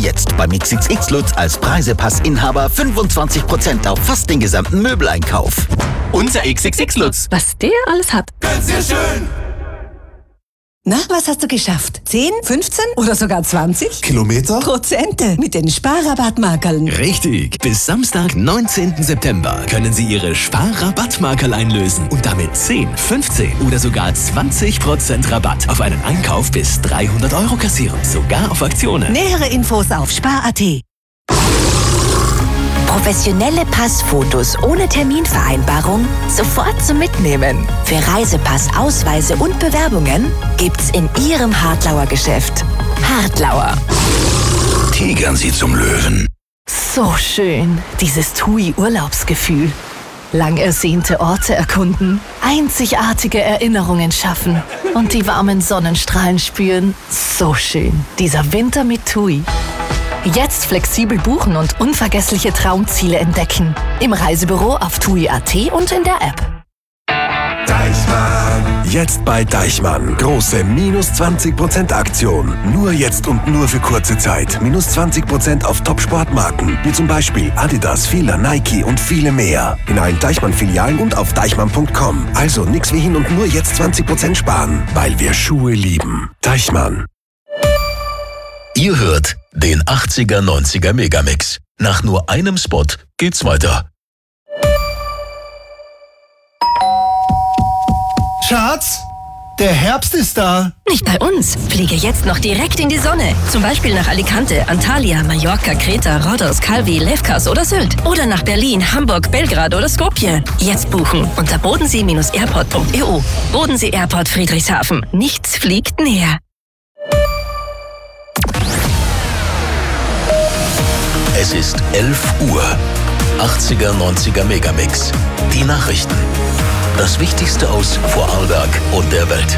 Jetzt beim XXX Lutz als Preisepass-Inhaber 25% auf fast den gesamten Möbeleinkauf. Unser XXX Lutz. Was der alles hat. Ganz sehr schön. Na, was hast du geschafft? 10, 15 oder sogar 20? Kilometer? Prozente mit den Sparrabattmarkerln. Richtig. Bis Samstag, 19. September können Sie Ihre Sparrabattmarkerl einlösen und damit 10, 15 oder sogar 20% Rabatt auf einen Einkauf bis 300 € kassieren. Sogar auf Aktionen. Nähere Infos auf spar.at. Professionelle Passfotos ohne Terminvereinbarung sofort zum Mitnehmen. Für Reisepass, Ausweise und Bewerbungen gibt's in Ihrem Hartlauer Geschäft. Hartlauer. Tigern Sie zum Löwen. So schön, dieses TUI-Urlaubsgefühl. Lang ersehnte Orte erkunden, einzigartige Erinnerungen schaffen und die warmen Sonnenstrahlen spüren. So schön, dieser Winter mit TUI. Jetzt flexibel buchen und unvergessliche Traumziele entdecken. Im Reisebüro auf TUI.at und in der App. Deichmann. Jetzt bei Deichmann. Große minus 20% Aktion. Nur jetzt und nur für kurze Zeit. Minus 20% auf Top-Sportmarken. Wie zum Beispiel Adidas, Fila, Nike und viele mehr. In allen Deichmann-Filialen und auf deichmann.com. Also nix wie hin und nur jetzt 20% sparen. Weil wir Schuhe lieben. Deichmann. Ihr hört den 80er-90er Megamix. Nach nur einem Spot geht's weiter. Schatz, der Herbst ist da. Nicht bei uns. Fliege jetzt noch direkt in die Sonne. Zum Beispiel nach Alicante, Antalya, Mallorca, Kreta, Rhodos, Calvi, Lefkas oder Sylt. Oder nach Berlin, Hamburg, Belgrad oder Skopje. Jetzt buchen unter bodensee-airport.eu. Bodensee Airport Friedrichshafen. Nichts fliegt näher. Es ist 11 Uhr. 80er-90er Megamix. Die Nachrichten. Das Wichtigste aus Vorarlberg und der Welt.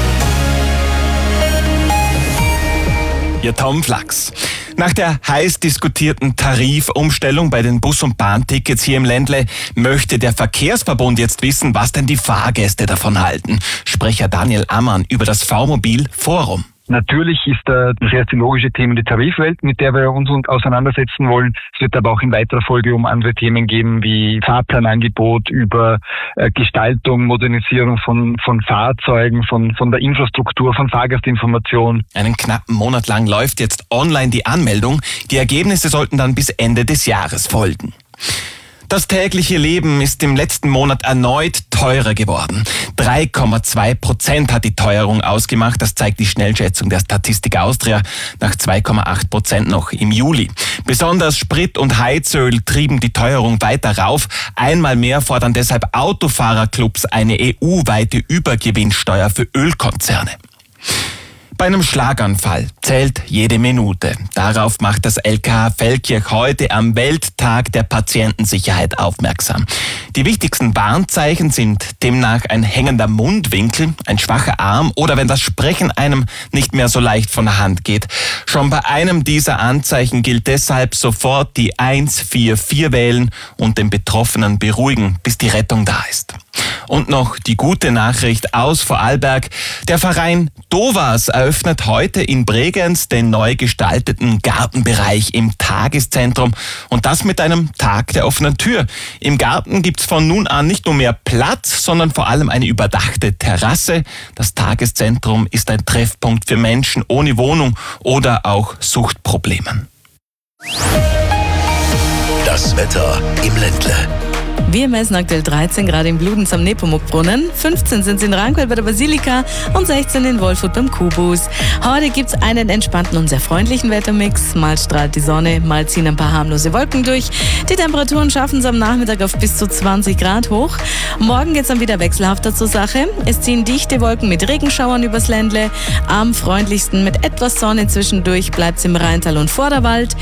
Ja, Tom Flachs. Nach der heiß diskutierten Tarifumstellung bei den Bus- und Bahntickets hier im Ländle möchte der Verkehrsverbund jetzt wissen, was denn die Fahrgäste davon halten. Sprecher Daniel Ammann über das V-Mobil Forum. Natürlich ist das erste logische Thema die Tarifwelt, mit der wir uns auseinandersetzen wollen. Es wird aber auch in weiterer Folge um andere Themen gehen, wie Fahrplanangebot, über Gestaltung, Modernisierung von Fahrzeugen, von der Infrastruktur, von Fahrgastinformation. Einen knappen Monat lang läuft jetzt online die Anmeldung. Die Ergebnisse sollten dann bis Ende des Jahres folgen. Das tägliche Leben ist im letzten Monat erneut teurer geworden. 3,2% hat die Teuerung ausgemacht. Das zeigt die Schnellschätzung der Statistik Austria nach 2,8% noch im Juli. Besonders Sprit und Heizöl trieben die Teuerung weiter rauf. Einmal mehr fordern deshalb Autofahrerclubs eine EU-weite Übergewinnsteuer für Ölkonzerne. Bei einem Schlaganfall zählt jede Minute. Darauf macht das LKH Feldkirch heute am Welttag der Patientensicherheit aufmerksam. Die wichtigsten Warnzeichen sind demnach ein hängender Mundwinkel, ein schwacher Arm oder wenn das Sprechen einem nicht mehr so leicht von der Hand geht. Schon bei einem dieser Anzeichen gilt deshalb sofort die 144 wählen und den Betroffenen beruhigen, bis die Rettung da ist. Und noch die gute Nachricht aus Vorarlberg. Der Verein Dovas eröffnet heute in Bregenz den neu gestalteten Gartenbereich im Tageszentrum und das mit einem Tag der offenen Tür. Im Garten gibt's von nun an nicht nur mehr Platz, sondern vor allem eine überdachte Terrasse. Das Tageszentrum ist ein Treffpunkt für Menschen ohne Wohnung oder auch Suchtproblemen. Das Wetter im Ländle. Wir messen aktuell 13 Grad in Bludenz am Nepomuk-Brunnen, 15 sind es in Rankwell bei der Basilika und 16 in Wolfurt beim Kubus. Heute gibt es einen entspannten und sehr freundlichen Wettermix. Mal strahlt die Sonne, mal ziehen ein paar harmlose Wolken durch. Die Temperaturen schaffen es am Nachmittag auf bis zu 20 Grad hoch. Morgen geht es dann wieder wechselhafter zur Sache. Es ziehen dichte Wolken mit Regenschauern übers Ländle. Am freundlichsten mit etwas Sonne zwischendurch bleibt es im Rheintal und Vorderwald.